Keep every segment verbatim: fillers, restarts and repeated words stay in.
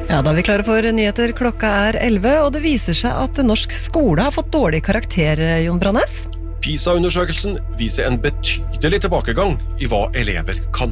Ja, da er vi klare for nyheter. Klokka er elleve, og det viser seg at norsk skole har fått dårlig karakter, Jon Brannes. PISA-undersøkelsen viser en betydelig tilbakegang i hva elever kan.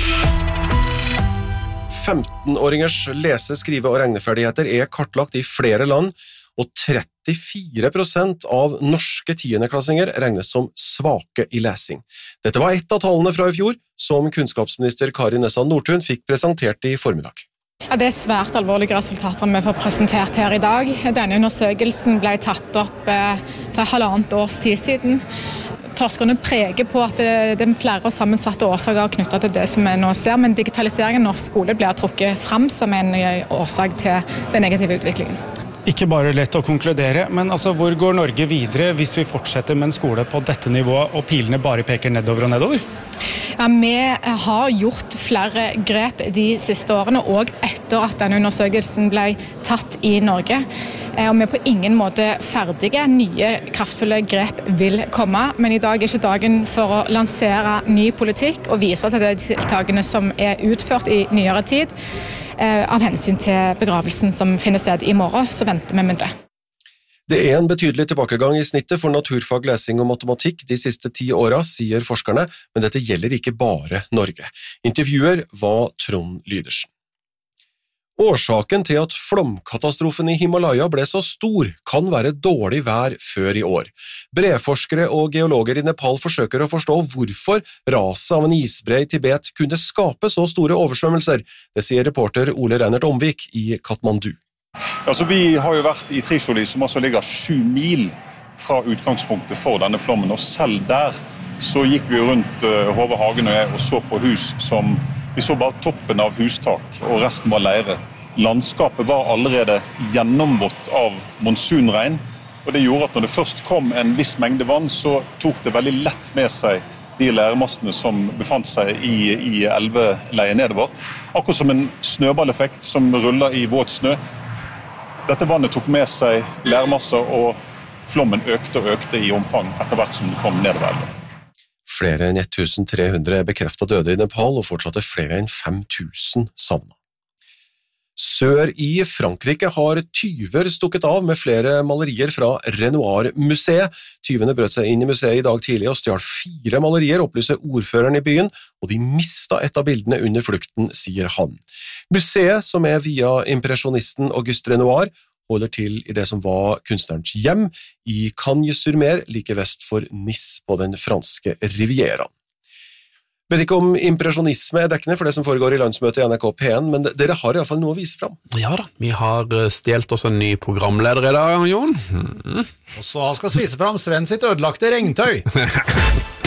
femtenåringers lese-, skrive- og regneferdigheter er kartlagt i flere land, og trettifire prosent av norske tiendeklassinger regnes som svake i lesing. Dette var ett av tallene fra i fjor, som kunnskapsminister Kari Nessa Nordtun fikk presentert i formiddag. Ja, det er svært alvorlige resultater vi får presentert her i dag. Denne undersøkelsen ble tatt opp eh, for halvannet års tid siden. Forskerne preger på at det, det er flere og sammensatte årsaker knyttet til det som vi nå ser, men digitaliseringen av norsk skole blir trukket frem som en årsak til den negative utviklingen. Ikke bare lett å konkludere, men altså, hvor går Norge videre hvis vi fortsetter med en skole på dette nivået og pilene bare peker nedover og nedover? Ja, vi har gjort flere grep de siste årene, og etter at denne undersøkelsen ble tatt i Norge. Og vi er på ingen måte ferdige. Nye, kraftfulle grep vil komme, men i dag er ikke dagen for å lansere ny politikk og vise til de tiltakene som er utført i nyere tid. Av hensyn til begravelsen som finner sted i morgen, så venter vi med det. Det er en betydelig tilbakegang i snittet for naturfag, lesing og matematikk de siste ti åra, sier forskerne, men dette gjelder ikke bare Norge. Intervjuer var Trond Lydersen. Årsaken til at flomkatastrofen i Himalaya ble så stor kan være dårlig vær før i år. Breforskere og geologer i Nepal forsøker å forstå hvorfor raset av en isbre i Tibet kunne skape så store oversvømmelser. Det sier reporter Ole Reinert Omvik i Kathmandu. Altså, vi har jo vært i Trisholi, som altså ligger sju mil fra utgangspunktet for denne flommen, og selv der så gikk vi rundt uh, Håvard Hagen og jeg og så på hus som vi så bare toppen av hustak, og resten var leire. Landskapet var allerede gjennomvått av monsunregn, og det gjorde at når det først kom en viss mengde vann, så tok det veldig lett med seg de leiremassene som befant seg i, i elveleiet nedover. Akkurat som en snøballeffekt som ruller i våt snø. Dette vannet tok med seg leirmasser, og flommen økte og økte i omfang etter hvert som det kom nedover elven. Flere enn ett tusen tre hundre er bekreftet døde i Nepal, og fortsatte flere enn fem tusen savnet. Sør i Frankrike har tyver stukket av med flere malerier fra Renoir-museet. Tyvene brøt seg inn i museet i dag tidlig og stjal fire malerier, opplyser ordføreren i byen, og de mistet et av bildene under flukten, sier han. Museet, som er via impresjonisten Auguste Renoir, holder til i det som var kunstnerens hjem i Cagnes-sur-Mer, like vest for Nice på den franske rivieraen. Vet ikke om impresjonisme er dekkende for det som foregår i landsmøtet i N R K P en, men dere har i hvert fall noe å vise frem. Ja da, vi har stjelt oss en ny programleder i dag, Jon. Mm. Og så skal vi vise frem Sven sitt ødelagte regntøy.